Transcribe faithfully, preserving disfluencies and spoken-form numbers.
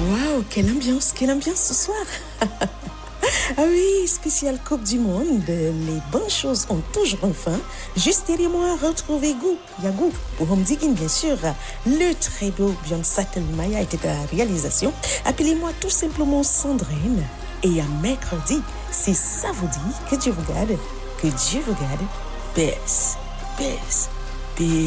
Waouh, quelle ambiance, quelle ambiance ce soir. Ah oui, spécial Coupe du Monde. Les bonnes choses ont toujours une fin. Juste derrière moi, retrouvez Goût. Yagou, pour Homdigin, bien sûr. Le très beau Beyoncé Maya était à la réalisation. Appelez-moi tout simplement Sandrine. Et à mercredi, si ça vous dit que Dieu vous garde, que Dieu vous garde. Peace, peace, peace.